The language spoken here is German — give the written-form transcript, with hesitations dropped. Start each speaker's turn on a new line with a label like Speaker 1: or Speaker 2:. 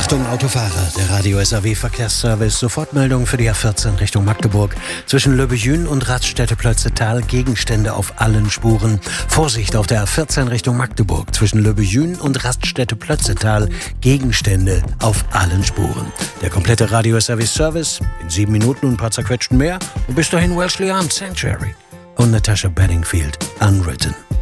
Speaker 1: Achtung Autofahrer, der Radio SAW Verkehrsservice, Sofortmeldung für die A14 Richtung Magdeburg. Zwischen Le Bugün und Raststätte-Plötzetal Gegenstände auf allen Spuren. Vorsicht auf der A14 Richtung Magdeburg. Zwischen Le Bugün und Raststätte-Plötzetal Gegenstände auf allen Spuren. Der komplette Radio SAW Service in 7 Minuten und ein paar zerquetschten mehr. Und bis dahin Wellesley Arms Sanctuary und Natasha Bedingfield Unwritten.